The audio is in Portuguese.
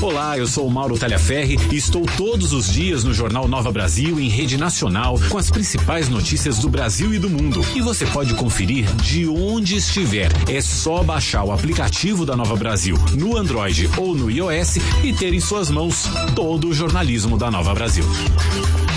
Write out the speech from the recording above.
Olá, eu sou o Mauro Talhaferri e estou todos os dias no Jornal Nova Brasil em rede nacional com as principais notícias do Brasil e do mundo. E você pode conferir de onde estiver. É só baixar o aplicativo da Nova Brasil no Android ou no iOS e ter em suas mãos todo o jornalismo da Nova Brasil.